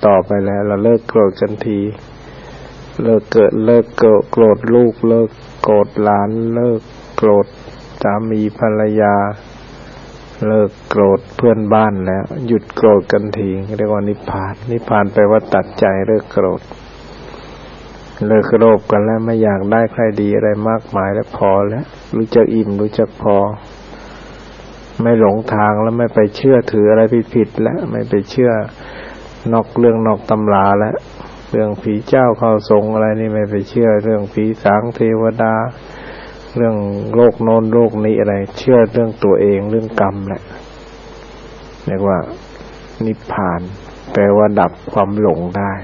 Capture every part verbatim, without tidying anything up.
ต่อไปแล้วเราเลิกโกรธกันทีเลิกเกิดเลิกโกรธลูกเลิกโกรธหลานเลิกโกรธสามีภรรยาเลิกโกรธเพื่อนบ้านแล้วหยุดโกรธกันทีเรียกว่านิพพานนิพพานแปลว่าตัดใจเลิกโกรธเลิกโลภกันแล้วไม่อยากได้ใครดีอะไรมากมายแล้วพอแล้วรู้จักอิ่มรู้จักพอไม่หลงทางแล้วไม่ไปเชื่อถืออะไรผิดๆแล้วไม่ไปเชื่อนอกเรื่องนอกตำราแล้วเรื่องผีเจ้าเข้าทรงอะไรนี่ไม่ไปเชื่อเรื่องผีสางเทวดาเรื่องโลกโน้นโลกนี้อะไรเชื่อเรื่องตัวเองเรื่องกรรมแหละเรียกว่านิพพานแปลว่าดับความหลงได้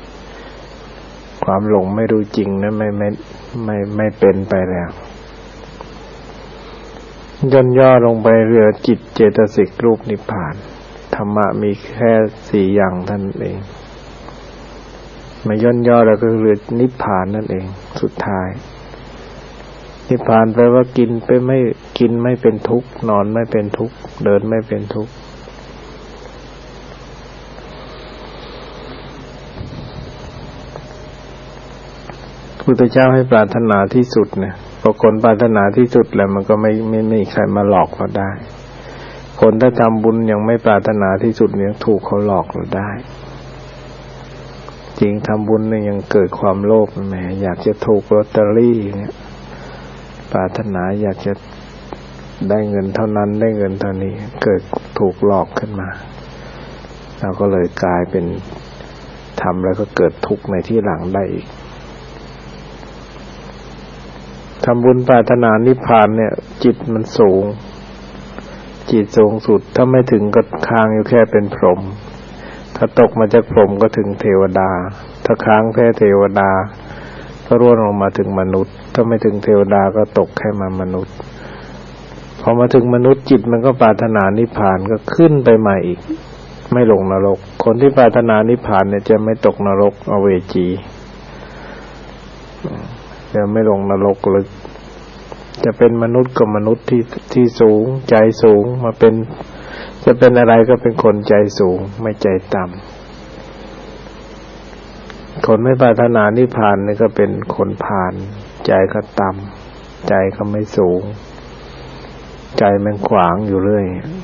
ความหลงไม่รู้จริงนั้นไม่ไม่ไม่ไม่เป็นไปแล้วย่นย่อลงไปเหลือจิตเจตสิกรูปนิพพานธรรมะมีแค่สี่อย่างเท่านั้นเองมาย่นย่อแล้วก็เหลือนิพพานนั่นเองสุดท้ายนิพพานแปลว่ากินไปไม่กินไม่เป็นทุกข์นอนไม่เป็นทุกข์เดินไม่เป็นทุกข์พุทธเจ้าให้ปรารถนาที่สุดเนี่ยพอคนปรารถนาที่สุดแล้วมันก็ไม่ไม่ไม่มีใครมาหลอกเราได้คนถ้าทำบุญยังไม่ปรารถนาที่สุดเนี่ยถูกเขาหลอกเราได้จริงทำบุญเนี่ยยังเกิดความโลภแหมอยากจะถูกลอตเตอรี่เนี่ยปรารถนาอยากจะได้เงินเท่านั้นได้เงินเท่านี้เกิดถูกหลอกขึ้นมาเราก็เลยกลายเป็นทำแล้วก็เกิดทุกข์ในที่หลังได้อีกทำบุญปรารถนานิพพานเนี่ยจิตมันสูงจิตสูงสุดถ้าไม่ถึงก็ค้างอยู่แค่เป็นพรหมถ้าตกมาจากพรหมก็ถึงเทวดาถ้าค้างแค่เทวดาก็ร่วงลงมาถึงมนุษย์ถ้าไม่ถึงเทวดาก็ตกแค่มามนุษย์พอมาถึงมนุษย์จิตมันก็ปรารถนานิพพานก็ขึ้นไปใหม่อีกไม่ลงนรกคนที่ปรารถนานิพพานเนี่ยจะไม่ตกนรกอเวจีจะไม่ลงนรกลึกจะเป็นมนุษย์ก็มนุษย์ที่ที่สูงใจสูงมาเป็นจะเป็นอะไรก็เป็นคนใจสูงไม่ใจต่ำคนไม่ปรารถนานิพพานนี่ก็เป็นคนพาลใจก็ต่ำใจก็ไม่สูงใจมันขวางอยู่เรื่อย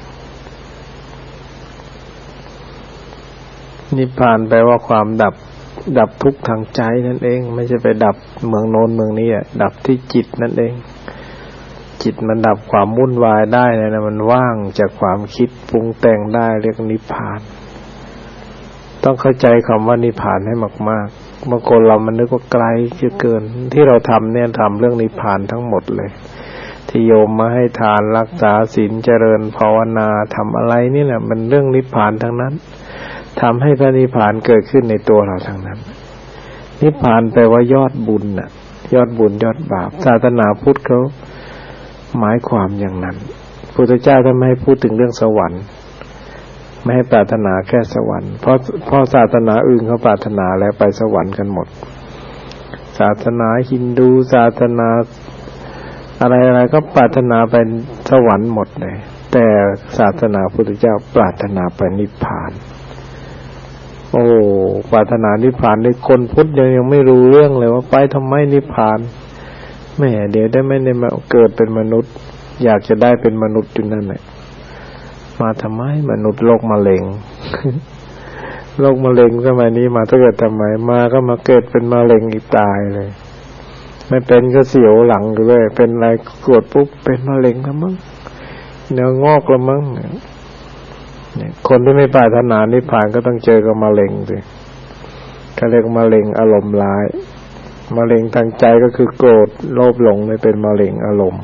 นิพพานแปลว่าความดับดับทุกข์ทางใจนั่นเองไม่ใช่ไปดับเมืองโน้นเมืองนี้อ่ะดับที่จิตนั่นเองจิตมันดับความวุ่นวายได้นะมันว่างจากความคิดปรุงแต่งได้เรียกนิพพานต้องเข้าใจคำว่านิพพานให้มากๆบางคนเรามันนึกว่าไกลเกินที่เราทำเนี่ยทำเรื่องนิพพานทั้งหมดเลยที่โยมมาให้ทานรักษาศีลเจริญภาวนาทำอะไรนี่แหละมันเรื่องนิพพานทั้งนั้นทำให้พระนิพพานเกิดขึ้นในตัวเราทั้งนั้นนิพพานแปลว่ายอดบุญน่ะยอดบุญยอดบาปศาสนาพุทธเขาหมายความอย่างนั้นพุทธเจ้าท่านไม่ให้พูดถึงเรื่องสวรรค์ไม่ให้ปรารถนาแค่สวรรค์เพราะเพราะศาสนาอื่นเขาปรารถนาแล้วไปสวรรค์กันหมดศาสนาฮินดูศาสนาอะไรๆก็ปรารถนาไปสวรรค์หมดเลยแต่ศาสนาพุทธเจ้าปรารถนาไปนิพพานโอ้ปรารถนานิพพานในคนพุทธยังยังไม่รู้เรื่องเลยว่าไปทำไมนิพพานแม่เดี๋ยวได้ไม่ได้มาเกิดเป็นมนุษย์อยากจะได้เป็นมนุษย์อยู่นั่นแหละมาทำไมมนุษย์โรคมะเร็ง โรคมะเร็งสมัยนี้มาถ้าเกิดทำไมมาก็มาเกิดเป็นมะเร็งอีกตายเลยไม่เป็นก็เสียวหลังอยู่เลยเป็นอะไรกดปุ๊บเป็นมะเร็งแล้วมั้งเนื้องอกแล้วมั้งเนี่ยคนที่ไม่ปรารถนานิพพานก็ต้องเจอกับมะเร็งสิเขาเรียกมะเร็งอารมณ์ร้ายมะเร็งทางใจก็คือโกรธโลภหลงนี่เป็นมะเร็งอารมณ์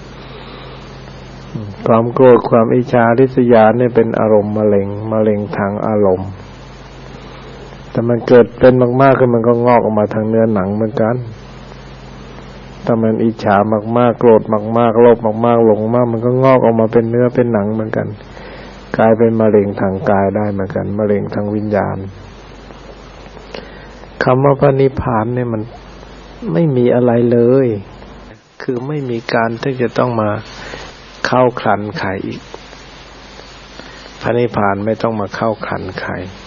ความโกรธความอิจฉาริษยาเนี่ยเป็นอารมณ์มะเร็งมะเร็งทางอารมณ์แต่มันเกิดเป็นมากๆขึ้นมันก็งอกออกมาทางเนื้อหนังเหมือนกันถ้ามันอิจฉามากๆโกรธมากๆโลภมากๆหลงมากมันก็งอกออกมาเป็นเนื้อเป็นหนังเหมือนกันกลายเป็นมะเร็งทางกายได้เหมือนกันมะเร็งทางวิญญาณคำว่าพระนิพพานเนี่ยมันไม่มีอะไรเลยคือไม่มีการที่จะต้องมาเข้าคลันใครอีกพระนิพพานไม่ต้องมาเข้าคลันใคร